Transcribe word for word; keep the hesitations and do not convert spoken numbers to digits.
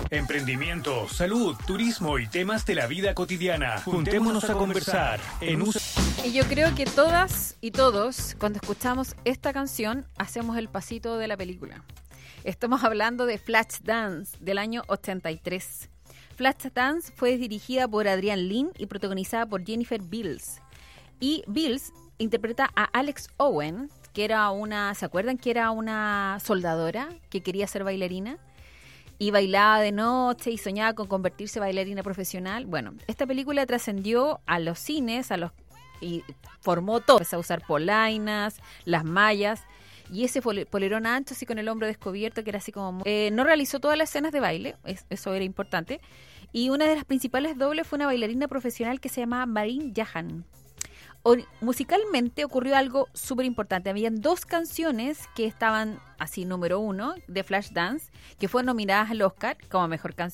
Emprendimiento, salud, turismo y temas de la vida cotidiana. Juntémonos a conversar en un... Y yo creo que todas y todos, cuando escuchamos esta canción, hacemos el pasito de la película. Estamos hablando de Flashdance, del año ochenta y tres. Flashdance fue dirigida por Adrian Lyne y protagonizada por Jennifer Beals. Y Beals interpreta a Alex Owen, que era una, ¿se acuerdan que era una soldadora que quería ser bailarina? Y bailaba de noche y soñaba con convertirse en bailarina profesional. Bueno, esta película trascendió a los cines, a los y formó todo. Empezó a usar polainas, las mallas y ese polerón ancho así con el hombro descubierto que era así como... Eh, no realizó todas las escenas de baile, es, eso era importante. Y una de las principales dobles fue una bailarina profesional que se llamaba Marine Jahan. O, musicalmente ocurrió algo súper importante. Habían dos canciones que estaban así número uno de Flashdance, que fueron nominadas al Oscar como mejor canción.